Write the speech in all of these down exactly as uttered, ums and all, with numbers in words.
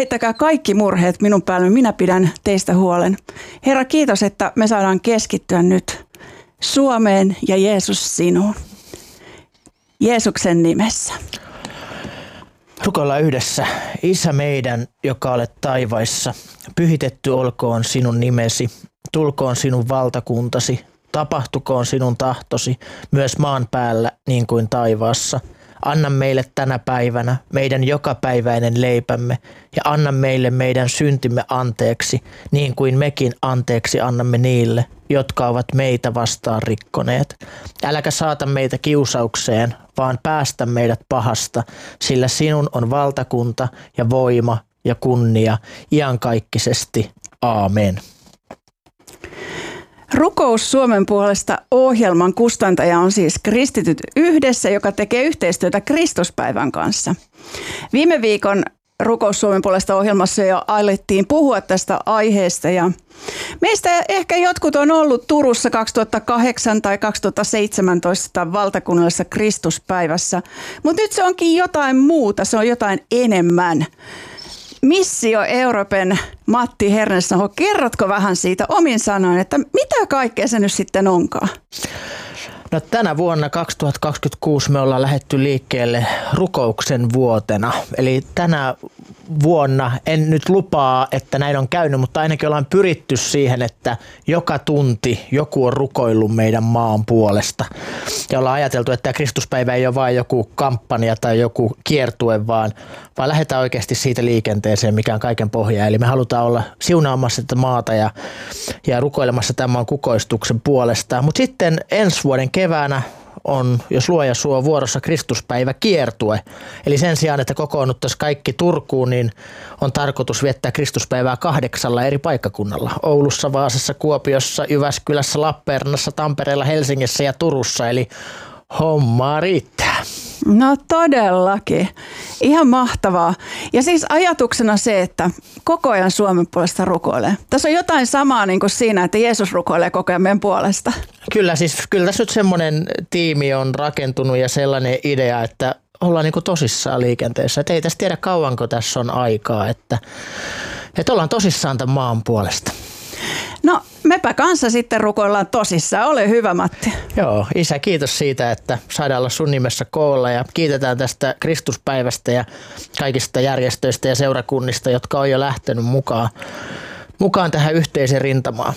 heittäkää kaikki murheet minun päälle, minä pidän teistä huolen. Herra, kiitos, että me saadaan keskittyä nyt Suomeen ja Jeesus sinuun. Jeesuksen nimessä. Rukoillaan yhdessä. Isä meidän, joka olet taivaissa, pyhitetty olkoon sinun nimesi, tulkoon sinun valtakuntasi, tapahtukoon sinun tahtosi myös maan päällä niin kuin taivaassa. Anna meille tänä päivänä meidän jokapäiväinen leipämme ja anna meille meidän syntimme anteeksi, niin kuin mekin anteeksi annamme niille, jotka ovat meitä vastaan rikkoneet. Äläkä saata meitä kiusaukseen, vaan päästä meidät pahasta, sillä sinun on valtakunta ja voima ja kunnia iankaikkisesti. Aamen. Rukous Suomen puolesta -ohjelman kustantaja on siis Kristityt yhdessä, joka tekee yhteistyötä Kristuspäivän kanssa. Viime viikon Rukous Suomen puolesta -ohjelmassa jo alettiin puhua tästä aiheesta ja meistä ehkä jotkut on ollut Turussa kaksituhattakahdeksan tai kaksituhattaseitsemäntoista valtakunnallisessa Kristuspäivässä, mutta nyt se onkin jotain muuta, se on jotain enemmän. Missio Euroopen Matti Hernesnaho, kerrotko vähän siitä omin sanoin, että mitä kaikkea se nyt sitten onkaan? No, tänä vuonna kaksituhattakaksikymmentäkuusi me ollaan lähdetty liikkeelle rukouksen vuotena. Eli tänä vuonna en nyt lupaa, että näin on käynyt, mutta ainakin ollaan pyritty siihen, että joka tunti joku on rukoillut meidän maan puolesta. Ja ollaan ajateltu, että tämä Kristuspäivä ei ole vain joku kampanja tai joku kiertue, vaan, vaan lähdetään oikeasti siitä liikenteeseen, mikä on kaiken pohja. Eli me halutaan olla siunaamassa tätä maata ja, ja rukoilemassa tämän maan kukoistuksen puolesta. Mutta sitten ensi vuoden keväänä on, jos luoja suo, vuorossa Kristuspäivä kiertue. Eli sen sijaan, että kokoonnuttaisiin kaikki Turkuun, niin on tarkoitus viettää Kristuspäivää kahdeksalla eri paikkakunnalla. Oulussa, Vaasassa, Kuopiossa, Jyväskylässä, Lappeenrannassa, Tampereella, Helsingissä ja Turussa. Eli hommaa riittää. No todellakin. Ihan mahtavaa. Ja siis ajatuksena se, että koko ajan Suomen puolesta rukoilee. Tässä on jotain samaa niin kuin siinä, että Jeesus rukoilee koko ajan meidän puolesta. Kyllä, siis kyllä tässä nyt semmoinen tiimi on rakentunut ja sellainen idea, että ollaan niin kuin tosissaan liikenteessä. Että ei tässä tiedä kauanko tässä on aikaa, että, että ollaan tosissaan tämän maan puolesta. No mepä kanssa sitten rukoillaan tosissaan. Ole hyvä, Matti. Joo, Isä, kiitos siitä, että saadaan olla sun nimessä koolla ja kiitetään tästä Kristuspäivästä ja kaikista järjestöistä ja seurakunnista, jotka on jo lähtenyt mukaan, mukaan tähän yhteiseen rintamaan.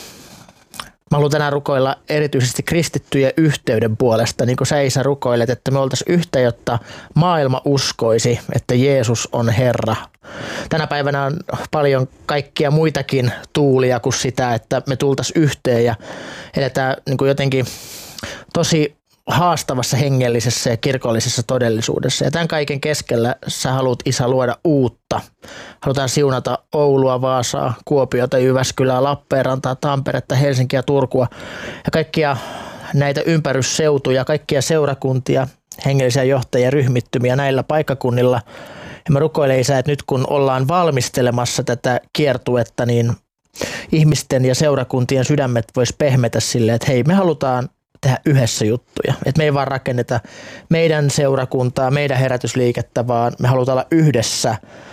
Mä haluan tänään rukoilla erityisesti kristittyjen yhteyden puolesta, niin kuin sä, Isä, rukoilet, että me oltaisiin yhtä, jotta maailma uskoisi, että Jeesus on Herra. Tänä päivänä on paljon kaikkia muitakin tuulia kuin sitä, että me tultaisiin yhteen ja eletään niin kuin jotenkin tosi haastavassa hengellisessä ja kirkollisessa todellisuudessa. Ja tämän kaiken keskellä sä haluat, Isä, luoda uutta. Halutaan siunata Oulua, Vaasaa, Kuopiota, Jyväskylää, Lappeenrantaa, Tamperetta, Helsinkiä, Turkua ja kaikkia näitä ympärysseutuja, kaikkia seurakuntia, hengellisiä johtajia, ryhmittymiä näillä paikkakunnilla. Ja mä rukoilen, Isä, että nyt kun ollaan valmistelemassa tätä kiertuetta, niin ihmisten ja seurakuntien sydämet vois pehmetä silleen, että hei, me halutaan tehdä yhdessä juttuja. Että me ei vaan rakenneta meidän seurakuntaa, meidän herätysliikettä, vaan me halutaan olla yhdessä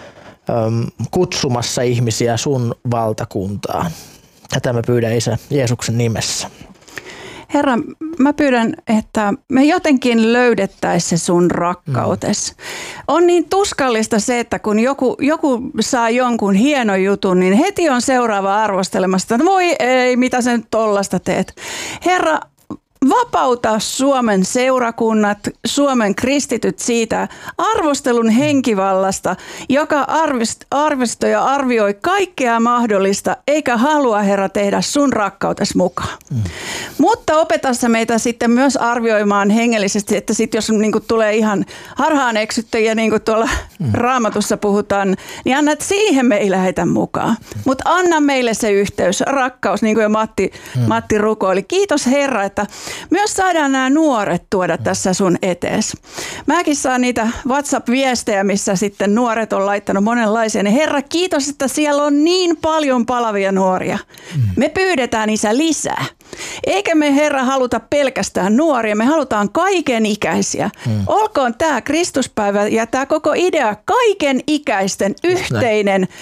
äm, kutsumassa ihmisiä sun valtakuntaan. Tätä mä pyydän, Isä, Jeesuksen nimessä. Herra, mä pyydän, että me jotenkin löydettäisiin se sun rakkautes. Mm. On niin tuskallista se, että kun joku, joku saa jonkun hienon jutun, niin heti on seuraava arvostelemassa, että voi ei, mitä sä nyt tollasta teet. Herra, vapauta Suomen seurakunnat, Suomen kristityt siitä arvostelun henkivallasta, joka arvostoi ja arvioi kaikkea mahdollista, eikä halua, Herra, tehdä sun rakkautes mukaan. Mm. Mutta opetassa meitä sitten myös arvioimaan hengellisesti, että sitten jos niin kuin tulee ihan harhaan eksyttäjiä, niin kuin tuolla mm. Raamatussa puhutaan, niin anna, että siihen me ei lähetä mukaan. Mm. Mutta anna meille se yhteys, rakkaus, niin kuin jo Matti, mm. Matti rukoili. Kiitos, Herra, että myös saadaan nämä nuoret tuoda tässä sun etees. Mäkin saan niitä WhatsApp-viestejä, missä sitten nuoret on laittanut monenlaisia. Herra, kiitos, että siellä on niin paljon palavia nuoria. Me pyydetään, Isä, lisää. Eikä me, Herra, haluta pelkästään nuoria, me halutaan kaiken ikäisiä. Hmm. Olkoon tämä Kristuspäivä ja tämä koko idea kaiken ikäisten yhteinen